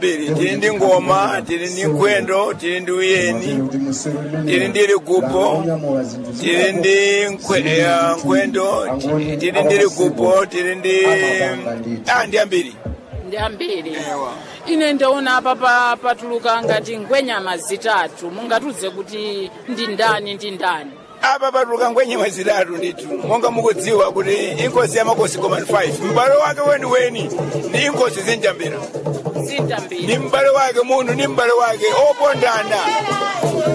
tili ndi ngoma, tili ndi nkhwendo, tili ndi uyeni, tili ndi ligupo, tili ndi nkhwendo, tili ndi ligupo, tili ndi ndi ambiri. Ndi ambiri. Ine ndaona apa patuluka ngati ngwenyama zitatu, mungatuze kuti ndi ndani? Apa patuluka ngwenyama zitatu ndithu, monga mukudziwa kuti inkosi ya makosi koma 5 m'bale wake weni ndi inkosi zinjambira. Zinjambira. Ni m'bale wake munthu ni m'bale wake opondana.